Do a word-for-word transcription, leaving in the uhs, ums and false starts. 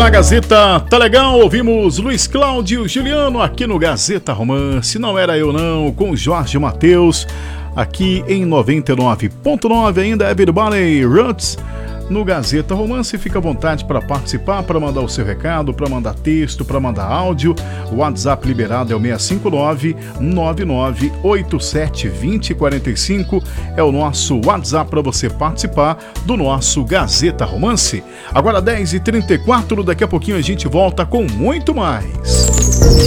A Gazeta tá legal, ouvimos Luiz Cláudio Juliano aqui no Gazeta Romance, Não Era Eu Não, com Jorge Mateus, aqui em noventa e nove ponto nove, ainda Everybody Roots no Gazeta Romance. Fica à vontade para participar, para mandar o seu recado, para mandar texto, para mandar áudio. O WhatsApp liberado é o seis cinco nove, nove nove oito sete, dois zero quatro cinco, é o nosso WhatsApp para você participar do nosso Gazeta Romance. Agora dez e trinta e quatro, daqui a pouquinho a gente volta com muito mais.